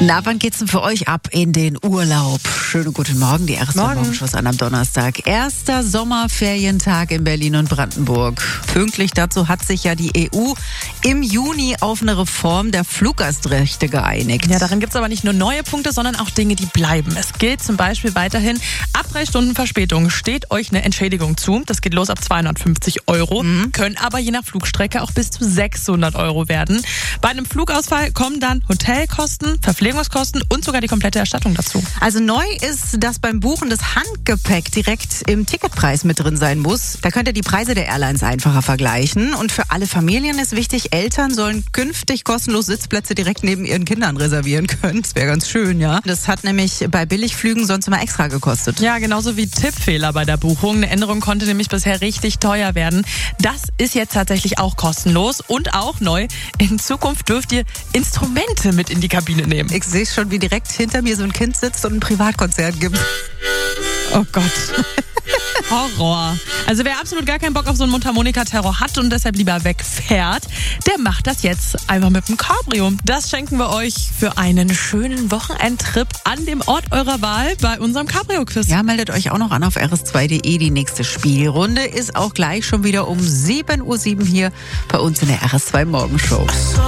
Na, wann geht's denn für euch ab in den Urlaub? Schönen guten Morgen, die erste Morgenschuss an am Donnerstag. Erster Sommerferientag in Berlin und Brandenburg. Pünktlich dazu hat sich ja die EU im Juni auf eine Reform der Fluggastrechte geeinigt. Ja, darin gibt's aber nicht nur neue Punkte, sondern auch Dinge, die bleiben. Es gilt zum Beispiel weiterhin, ab 3 Stunden Verspätung steht euch eine Entschädigung zu. Das geht los ab 250 €, können aber je nach Flugstrecke auch bis zu 600 € werden. Bei einem Flugausfall kommen dann Hotelkosten, Verpflegungskosten und sogar die komplette Erstattung dazu. Also neu ist, dass beim Buchen das Handgepäck direkt im Ticketpreis mit drin sein muss. Da könnt ihr die Preise der Airlines einfacher vergleichen. Und für alle Familien ist wichtig, Eltern sollen künftig kostenlos Sitzplätze direkt neben ihren Kindern reservieren können. Das wäre ganz schön, ja. Das hat nämlich bei Billigflügen sonst immer extra gekostet. Ja, genauso wie Tippfehler bei der Buchung. Eine Änderung konnte nämlich bisher richtig teuer werden. Das ist jetzt tatsächlich auch kostenlos und auch neu. In Zukunft dürft ihr Instrumente mit in die Kabine nehmen. Ich sehe schon, wie direkt hinter mir so ein Kind sitzt und ein Privatkonzert gibt. Oh Gott. Horror. Also wer absolut gar keinen Bock auf so einen Mundharmonika-Terror hat und deshalb lieber wegfährt, der macht das jetzt einfach mit dem Cabrio. Das schenken wir euch für einen schönen Wochenendtrip an dem Ort eurer Wahl bei unserem Cabrio-Quiz. Ja, meldet euch auch noch an auf rs2.de. Die nächste Spielrunde ist auch gleich schon wieder um 7:07 Uhr hier bei uns in der RS2 Morgenshow.